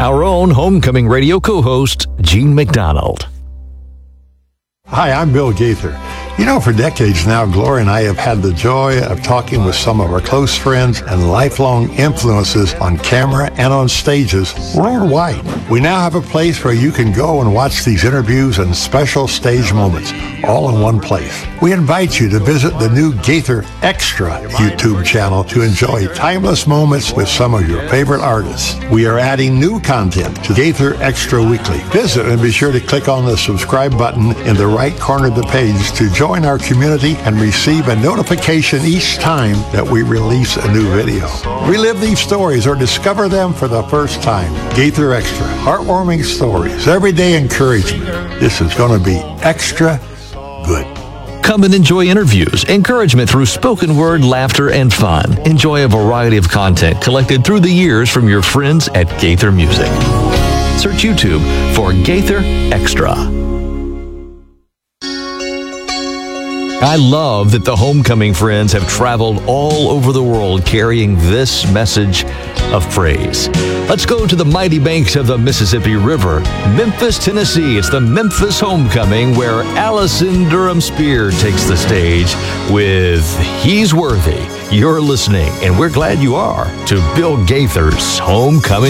our own Homecoming Radio co-host, Gene McDonald. Hi, I'm Bill Gaither. You know, for decades now, Gloria and I have had the joy of talking with some of our close friends and lifelong influences on camera and on stages worldwide. We now have a place where you can go and watch these interviews and special stage moments all in one place. We invite you to visit the new Gaither Extra YouTube channel to enjoy timeless moments with some of your favorite artists. We are adding new content to Gaither Extra Weekly. Visit and be sure to click on the subscribe button in the right corner of the page to join our community and receive a notification each time that we release a new video. Relive these stories or discover them for the first time. Gaither Extra, heartwarming stories, everyday encouragement. This is going to be extra good. Come and enjoy interviews, encouragement through spoken word, laughter, and fun. Enjoy a variety of content collected through the years from your friends at Gaither Music. Search YouTube for Gaither Extra. I love that the Homecoming Friends have traveled all over the world carrying this message of praise. Let's go to the mighty banks of the Mississippi River, Memphis, Tennessee. It's the Memphis Homecoming, where Allison Durham Spear takes the stage with He's Worthy. You're listening, and we're glad you are, to Bill Gaither's Homecoming